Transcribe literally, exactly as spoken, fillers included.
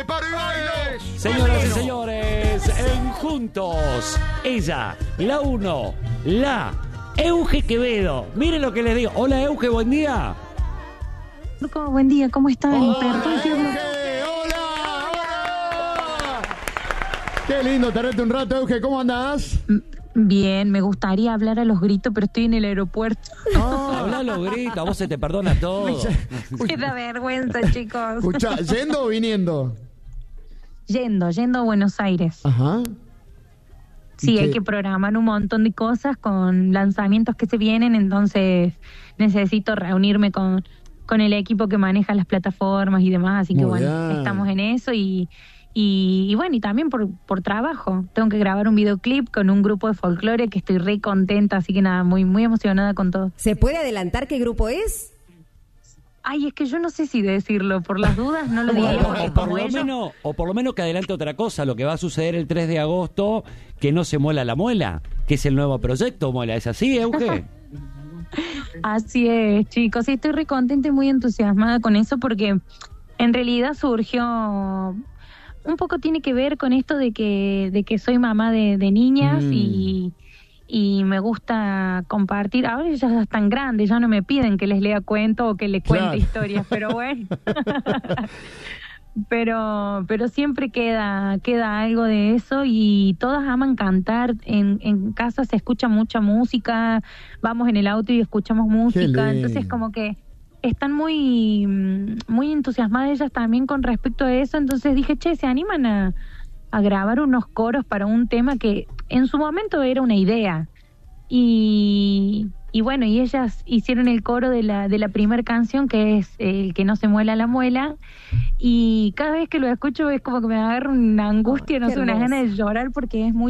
Señoras y señores, en Juntos, ella, la uno, la Euge Quevedo. Miren lo que les digo. Hola, Euge, buen día. Buen día, ¿cómo están? Hola, Perdón, Euge, hola, hola. Qué lindo tenerte un rato, Euge, ¿cómo andás? Bien, me gustaría hablar a los gritos, pero estoy en el aeropuerto. Oh. Habla a los gritos, a vos se te perdona todo. Me da vergüenza, chicos. Escuchá, ¿yendo o viniendo? Yendo, yendo a Buenos Aires. Ajá. Sí, ¿Qué? hay que programar un montón de cosas con lanzamientos que se vienen, entonces necesito reunirme con, con el equipo que maneja las plataformas y demás, así que Muy bueno, bien. estamos en eso y, y, y bueno, y también por, por trabajo. Tengo que grabar un videoclip con un grupo de folclore que estoy re contenta, así que nada, muy, muy emocionada con todo. ¿Se puede adelantar qué grupo es? Ay, es que yo no sé si decirlo, por las dudas no lo diría, O, porque o por como lo ellos... menos, o por lo menos que adelante otra cosa, lo que va a suceder el tres de agosto, que no se muela la muela, que es el nuevo proyecto Muela. ¿Es así, Euge? Así es, chicos, y estoy re contenta y muy entusiasmada con eso porque en realidad surgió, un poco tiene que ver con esto de que, de que soy mamá de, de niñas Mm. y, y me gusta compartir. Ahora ellas ya están grandes, ya no me piden que les lea cuentos o que les cuente Claro. historias, pero bueno. pero pero siempre queda queda algo de eso y todas aman cantar. En, en casa se escucha mucha música, vamos en el auto y escuchamos música, lindo. entonces como que están muy muy entusiasmadas ellas también con respecto a eso, entonces dije, che, ¿se animan a, a grabar unos coros para un tema que en su momento era una idea? Y, y bueno, y ellas hicieron el coro de la de la primera canción, que es El que no se muela la muela, y cada vez que lo escucho es como que me agarra una angustia, no Qué sé, una hermoso. ganas de llorar porque es muy